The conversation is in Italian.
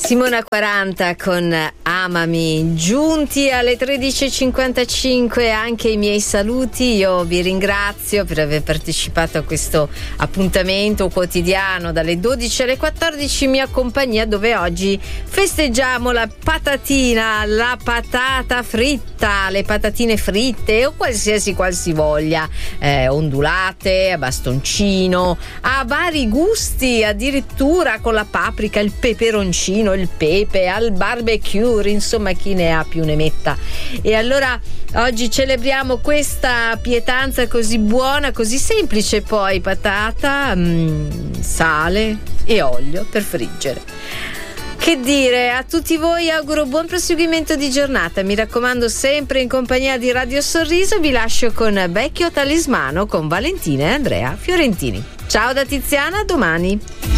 Simona 40 con Amami, giunti alle 13.55 anche i miei saluti. Io vi ringrazio per aver partecipato a questo appuntamento quotidiano dalle 12 alle 14 in mia compagnia, dove oggi festeggiamo la patatina, la patata fritta, le patatine fritte o qualsiasi qualsivoglia, ondulate, a bastoncino, a vari gusti, addirittura con la paprika, il peperoncino, il pepe, al barbecue, insomma chi ne ha più ne metta. E allora oggi celebriamo questa pietanza così buona, così semplice, poi patata, sale e olio per friggere. Che dire, a tutti voi auguro buon proseguimento di giornata, mi raccomando sempre in compagnia di Radio Sorriso. Vi lascio con Vecchio Talismano con Valentina e Andrea Fiorentini. Ciao da Tiziana, a domani.